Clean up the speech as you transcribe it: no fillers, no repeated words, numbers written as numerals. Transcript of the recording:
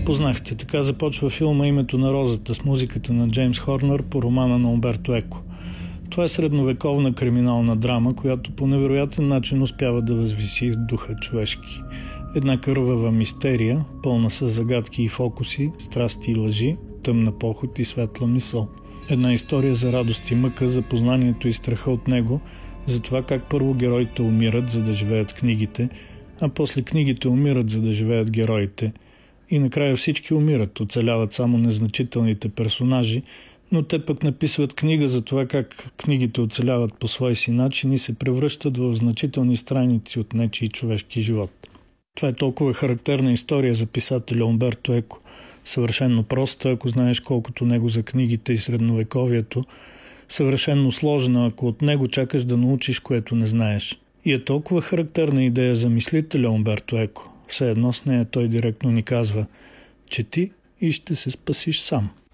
Познахте, така започва филма "Името на розата" с музиката на Джеймс Хорнер по романа на Умберто Еко. Това е средновековна криминална драма, която по невероятен начин успява да възвиси духа човешки. Една кървава мистерия, пълна с загадки и фокуси, страсти и лъжи, тъмна поход и светла мисъл. Една история за радост и мъка, за познанието и страха от него, за това как първо героите умират, за да живеят книгите, а после книгите умират, за да живеят героите. И накрая всички умират, оцеляват само незначителните персонажи, но те пък написват книга за това как книгите оцеляват по свой си начин и се превръщат в значителни страници от нечий човешки живот. Това е толкова характерна история за писателя Умберто Еко. Съвършенно проста, ако знаеш колкото него за книгите и средновековието, съвършенно сложна, ако от него чакаш да научиш, което не знаеш. И е толкова характерна идея за мислителя Умберто Еко. Все едно с нея той директно ни казва: чети и ще се спасиш сам.